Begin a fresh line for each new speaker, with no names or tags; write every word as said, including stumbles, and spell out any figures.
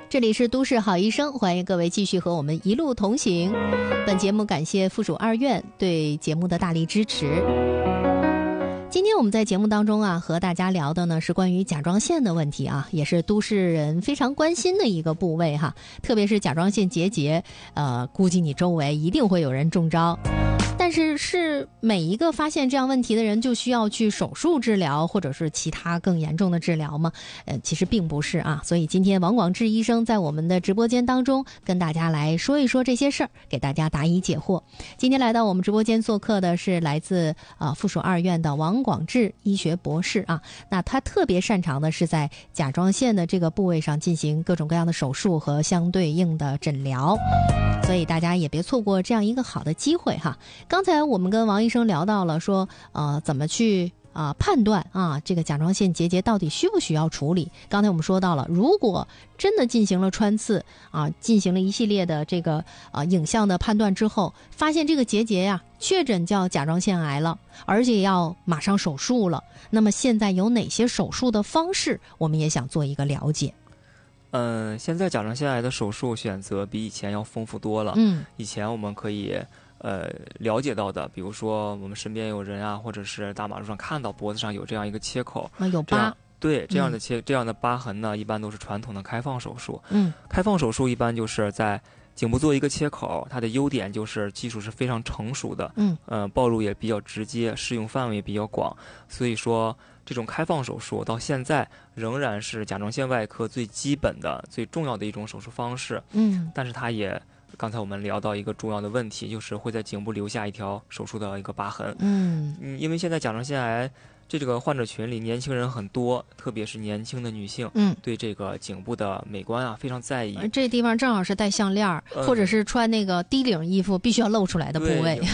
这里是都市好医生，欢迎各位继续和我们一路同行。本节目感谢附属二院对节目的大力支持。今天我们在节目当中啊，和大家聊的呢是关于甲状腺的问题啊，也是都市人非常关心的一个部位哈，特别是甲状腺结节，呃，估计你周围一定会有人中招。但是是每一个发现这样问题的人就需要去手术治疗或者是其他更严重的治疗吗？呃，其实并不是啊。所以今天王广志医生在我们的直播间当中跟大家来说一说这些事儿，给大家答疑解惑。今天来到我们直播间做客的是来自啊附属二院的王广志医学博士啊，那他特别擅长的是在甲状腺的这个部位上进行各种各样的手术和相对应的诊疗，所以大家也别错过这样一个好的机会哈。刚才我们跟王医生聊到了说，呃，怎么去啊、呃、判断啊这个甲状腺结节到底需不需要处理？刚才我们说到了，如果真的进行了穿刺啊，进行了一系列的这个啊、呃、影像的判断之后，发现这个结节呀、啊、确诊叫甲状腺癌了，而且要马上手术了。那么现在有哪些手术的方式，我们也想做一个了解。
嗯，现在甲状腺癌的手术选择比以前要丰富多了。
嗯，
以前我们可以呃了解到的，比如说我们身边有人啊，或者是大马路上看到脖子上有这样一个切口，
啊有疤，
对，这样的切、嗯、这样的疤痕呢，一般都是传统的开放手术。
嗯，
开放手术一般就是在颈部做一个切口，它的优点就是技术是非常成熟的，
嗯，
呃，暴露也比较直接，适用范围也比较广，所以说这种开放手术到现在仍然是甲状腺外科最基本的、最重要的一种手术方式。
嗯，
但是它也，刚才我们聊到一个重要的问题，就是会在颈部留下一条手术的一个疤痕。
嗯
嗯，因为现在甲状腺癌这个患者群里年轻人很多，特别是年轻的女性，
嗯，
对这个颈部的美观啊非常在意。
这地方正好是戴项链、呃、或者是穿那个低领衣服必须要露出来的部位。